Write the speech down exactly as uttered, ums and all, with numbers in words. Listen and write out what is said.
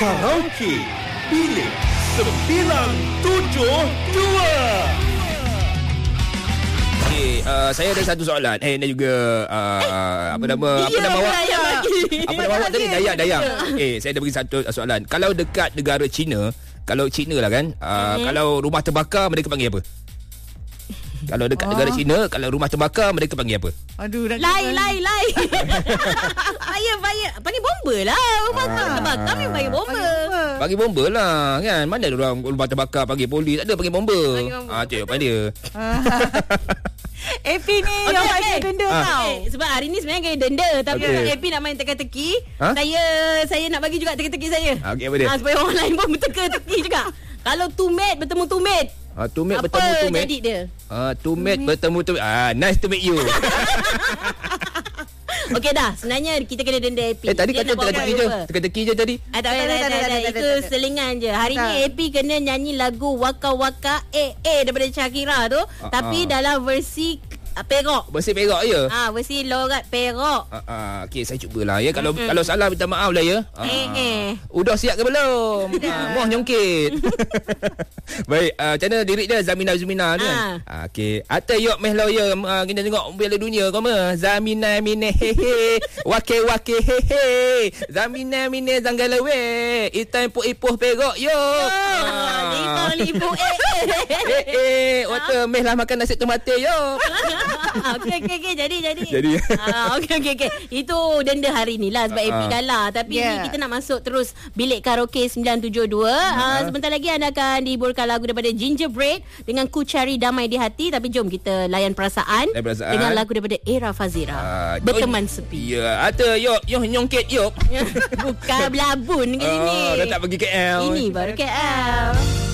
Karaoke Bilik sembilan tujuh dua. Okay, uh, saya ada satu soalan. Eh, dan juga uh, eh, apa nama apa nama awak? Apa nama awak tadi? Dayak, Dayak. Eh, saya ada bagi satu soalan. Kalau dekat negara China, kalau China lah kan, uh, mm-hmm. kalau rumah terbakar mereka panggil apa? Kalau dekat oh. negara China, kalau rumah terbakar mereka panggil apa? Aduh, nak Lai, lai, lai. Fire, fire. Panggil bomba lah. Rumah ah. terbakar memang panggil bomba. Panggil bomba lah kan. Mana ada orang rumah terbakar panggil polis? Tak ada, panggil bomba. Ah, tu jawapan dia. A P ni okay, yang bagi okay. denda ah. tau. Okay. Sebab hari ni sebenarnya kena denda. Tapi okay. A P nak main teka-teki. Ha? Saya saya nak bagi juga teka-teki saya. Ah, okay, apa dia? Ah, supaya orang lain pun teka-teki juga. Kalau two mate bertemu two mate. Ah, two mate bertemu two mate. Apa jadi dia? Ah, two mate mm-hmm. bertemu two mate. Ah, nice to meet you. Okey dah, sebenarnya kita kena denda A P. Eh tadi kata teka-teki je. Teka-teki je tadi. Ah, tak payah, itu selingan je. Hari ni A P kena nyanyi lagu Waka Waka Eh Eh daripada Shakira tu, uh, tapi uh. dalam versi uh, Perak. Versi Perak je. Ah, versi logat Perak. Ah, uh, okey, saya cubalah ya. Kalau mm-hmm. kalau salah minta maaf lah ya. Uh, eh eh. Udah siap ke belum? Ah, moh nyongkit. Baik, uh, macam mana lirik dia Zamina Zumina tu kan? Ah, okey. Ate yok meh lawyer uh, kita tengok Piala Dunia kau mah. Zamina mine he he. Wake wake he he. Zamina mine zanggalawe. Itan pu ipuh Perak yo. Lipo lipo eh eh. Eh, waktu meh lah makan nasi tomato yo. Okey okey okey jadi jadi. Jadi. Ah okey okey okey. Itu denda hari ni lah sebab uh, A P kalah. Tapi yeah. ni kita nak masuk terus bilik karaoke sembilan tujuh dua. Uh, uh, sebentar lagi anda akan dihiburkan lagu daripada Gingerbread dengan Ku Cari Damai di Hati. Tapi jom kita layan perasaan, layan perasaan. dengan lagu daripada Era Fazira. Uh, Berteman yo, Sepi. Ya, yeah. Ada yo yo nyongket yo. Bukan belabun ke sini. Oh, dah tak pergi K L. Ini baru K L.